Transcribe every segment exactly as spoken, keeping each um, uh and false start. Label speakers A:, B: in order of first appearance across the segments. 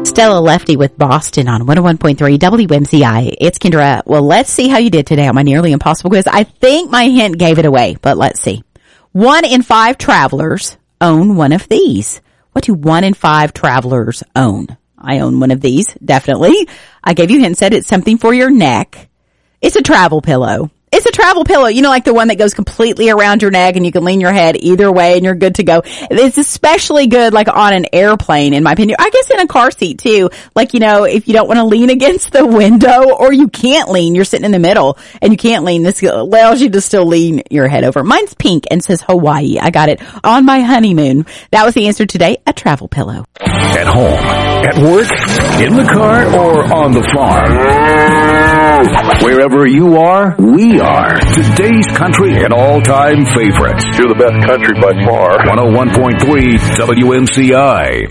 A: Stella Lefty with Boston on one oh one point three W M C I. It's Kendra. Well, let's see how you did today on my nearly impossible quiz. I think my hint gave it away, but let's see. One in five travelers own one of these. What do one in five travelers own? I own one of these, definitely. I gave you a hint, said it's something for your neck. It's a travel pillow. It's a travel pillow, you know, like the one that goes completely around your neck and you can lean your head either way and you're good to go. It's especially good like on an airplane, in my opinion. I guess in a car seat too. Like, you know, if you don't want to lean against the window or you can't lean, you're sitting in the middle and you can't lean, this allows you to still lean your head over. Mine's pink and says Hawaii. I got it on my honeymoon. That was the answer today, a travel pillow.
B: At home, at work, in the car, or on the farm. Wherever you are, we are. Today's country and all-time favorites.
C: You're the best country by far.
B: one oh one point three W M C I.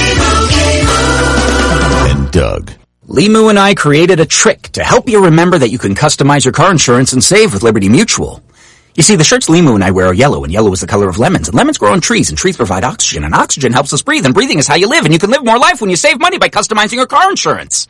B: And Doug.
D: Limu and I created a trick to help you remember that you can customize your car insurance and save with Liberty Mutual. You see, the shirts Limu and I wear are yellow, and yellow is the color of lemons, and lemons grow on trees, and trees provide oxygen, and oxygen helps us breathe, and breathing is how you live, and you can live more life when you save money by customizing your car insurance.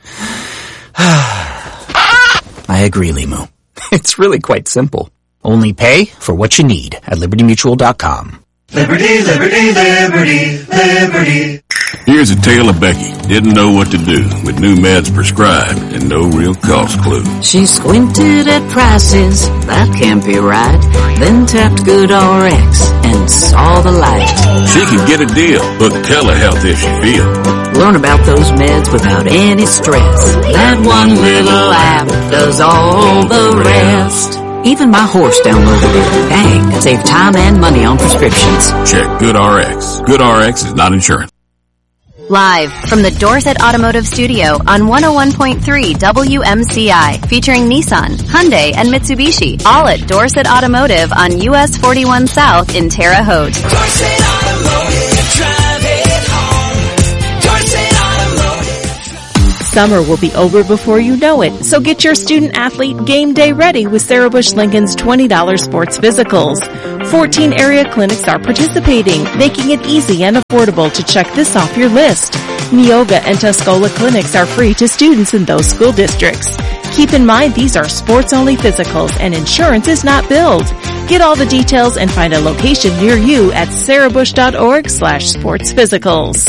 D: I agree, Limu. It's really quite simple. Only pay for what you need at liberty mutual dot com.
E: Liberty, liberty, liberty, liberty.
F: Here's a tale of Becky. Didn't know what to do with new meds prescribed and no real cost clue.
G: She squinted at prices, that can't be right. Then tapped GoodRx and saw the light.
F: She could get a deal, book telehealth if she feels.
G: Learn about those meds without any stress. That one little app does all the rest. Even my horse downloaded it. Dang, save time and money on prescriptions.
F: Check GoodRx. GoodRx is not insurance.
H: Live from the Dorset Automotive Studio on one oh one point three W M C I, featuring Nissan, Hyundai, and Mitsubishi, all at Dorset Automotive on U S forty-one South in Terre Haute.
E: Dorset Automotive, drive it home. Dorset Automotive.
I: Summer will be over before you know it, so get your student-athlete game day ready with Sarah Bush Lincoln's twenty dollars sports physicals. fourteen area clinics are participating, making it easy and affordable to check this off your list. Neoga and Tuscola clinics are free to students in those school districts. Keep in mind these are sports-only physicals and insurance is not billed. Get all the details and find a location near you at sarahbush.org slash sports physicals.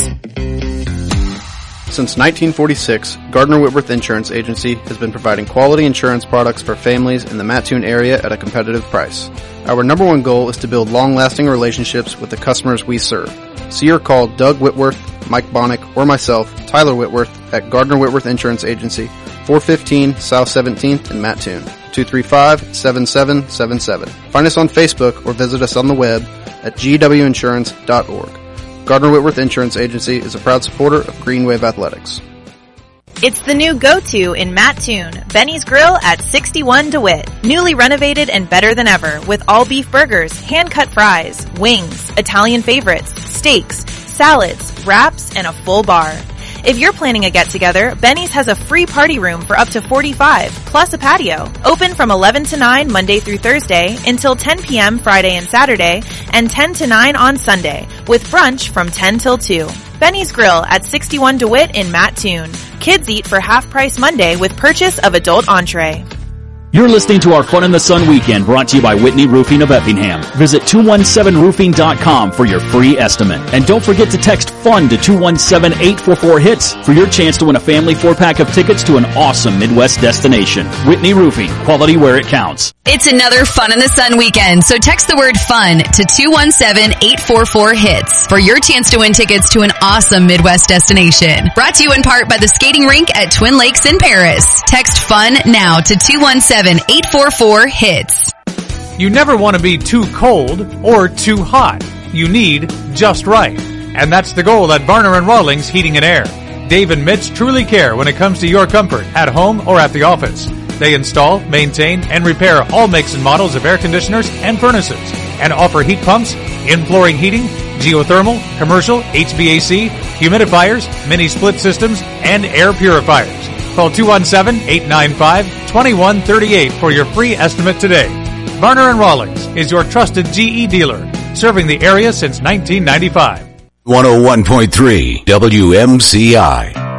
J: Since nineteen forty-six, Gardner Whitworth Insurance Agency has been providing quality insurance products for families in the Mattoon area at a competitive price. Our number one goal is to build long-lasting relationships with the customers we serve. See or call Doug Whitworth, Mike Bonnick, or myself, Tyler Whitworth, at Gardner Whitworth Insurance Agency, four fifteen South seventeenth in Mattoon, two three five, seven seven seven seven. Find us on Facebook or visit us on the web at g w insurance dot org. Gardner Whitworth Insurance Agency is a proud supporter of Green Wave Athletics.
K: It's the new go-to in Mattoon, Benny's Grill at sixty-one DeWitt. Newly renovated and better than ever with all beef burgers, hand-cut fries, wings, Italian favorites, steaks, salads, wraps, and a full bar. If you're planning a get-together, Benny's has a free party room for up to forty-five, plus a patio. Open from eleven to nine Monday through Thursday until ten p.m. Friday and Saturday, and ten to nine on Sunday, with brunch from ten till two. Benny's Grill at sixty-one DeWitt in Mattoon. Kids eat for half price Monday with purchase of adult entree.
L: You're listening to our Fun in the Sun weekend, brought to you by Whitney Roofing of Effingham. Visit two one seven roofing dot com for your free estimate. And don't forget to text FUN to two one seven eight four four HITS for your chance to win a family four-pack of tickets to an awesome Midwest destination. Whitney Roofing, quality where it counts.
M: It's another Fun in the Sun weekend, so text the word FUN to two one seven eight four four HITS for your chance to win tickets to an awesome Midwest destination. Brought to you in part by the skating rink at Twin Lakes in Paris. Text FUN now to two one seven eight four four HITS.
N: You never want to be too cold or too hot. You need just right. And that's the goal at Varner and Rawlings Heating and Air. Dave and Mitch truly care when it comes to your comfort at home or at the office. They install, maintain, and repair all makes and models of air conditioners and furnaces, and offer heat pumps, in-flooring heating, geothermal, commercial, H V A C, humidifiers, mini split systems, and air purifiers. Call two one seven eight nine five two one three eight for your free estimate today. Varner and Rawlings is your trusted G E dealer, serving the area since nineteen ninety-five.
B: one oh one point three W M C I.